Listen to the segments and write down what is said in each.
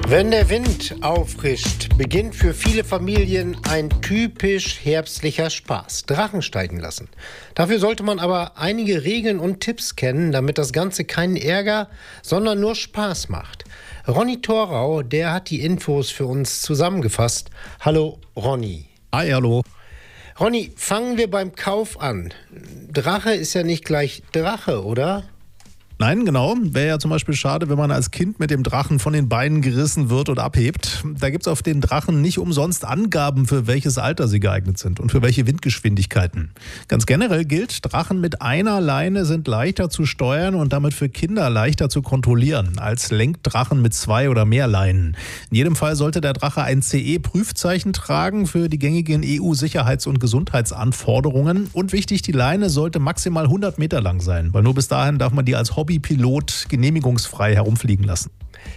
Wenn der Wind auffrischt, beginnt für viele Familien ein typisch herbstlicher Spaß: Drachen steigen lassen. Dafür sollte man aber einige Regeln und Tipps kennen, damit das Ganze keinen Ärger, sondern nur Spaß macht. Ronny Thorau, der hat die Infos für uns zusammengefasst. Hallo Ronny. Hi, hallo. Ronny, fangen wir beim Kauf an. Drache ist ja nicht gleich Drache, oder? Nein, genau. Wäre ja zum Beispiel schade, wenn man als Kind mit dem Drachen von den Beinen gerissen wird und abhebt. Da gibt es auf den Drachen nicht umsonst Angaben, für welches Alter sie geeignet sind und für welche Windgeschwindigkeiten. Ganz generell gilt, Drachen mit einer Leine sind leichter zu steuern und damit für Kinder leichter zu kontrollieren als Lenkdrachen mit 2 oder mehr Leinen. In jedem Fall sollte der Drache ein CE-Prüfzeichen tragen für die gängigen EU-Sicherheits- und Gesundheitsanforderungen. Und wichtig, die Leine sollte maximal 100 Meter lang sein, weil nur bis dahin darf man die als Hobbypilot genehmigungsfrei herumfliegen lassen.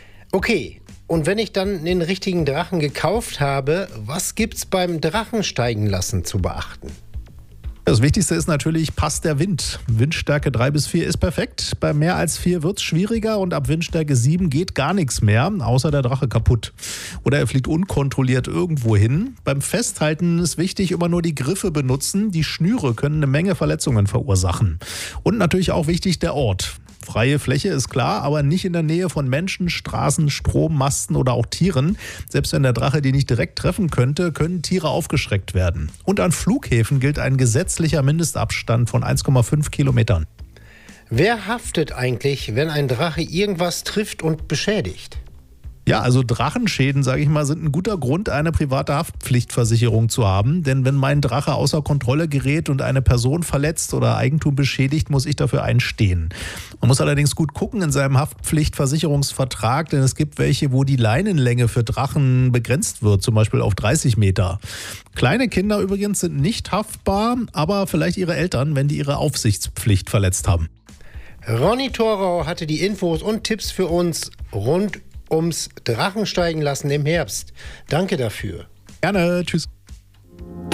Okay, und wenn ich dann den richtigen Drachen gekauft habe, was gibt's beim Drachensteigen lassen zu beachten? Das Wichtigste ist natürlich, passt der Wind. Windstärke 3 bis 4 ist perfekt. Bei mehr als 4 wird es schwieriger und ab Windstärke 7 geht gar nichts mehr, außer der Drache kaputt. Oder er fliegt unkontrolliert irgendwo hin. Beim Festhalten ist wichtig, immer nur die Griffe benutzen. Die Schnüre können eine Menge Verletzungen verursachen. Und natürlich auch wichtig der Ort. Freie Fläche ist klar, aber nicht in der Nähe von Menschen, Straßen, Strommasten oder auch Tieren. Selbst wenn der Drache die nicht direkt treffen könnte, können Tiere aufgeschreckt werden. Und an Flughäfen gilt ein gesetzlicher Mindestabstand von 1,5 Kilometern. Wer haftet eigentlich, wenn ein Drache irgendwas trifft und beschädigt? Ja, also Drachenschäden, sage ich mal, sind ein guter Grund, eine private Haftpflichtversicherung zu haben. Denn wenn mein Drache außer Kontrolle gerät und eine Person verletzt oder Eigentum beschädigt, muss ich dafür einstehen. Man muss allerdings gut gucken in seinem Haftpflichtversicherungsvertrag, denn es gibt welche, wo die Leinenlänge für Drachen begrenzt wird, zum Beispiel auf 30 Meter. Kleine Kinder übrigens sind nicht haftbar, aber vielleicht ihre Eltern, wenn die ihre Aufsichtspflicht verletzt haben. Ronny Thorau hatte die Infos und Tipps für uns rund ums Drachensteigen lassen im Herbst. Danke dafür. Gerne, tschüss.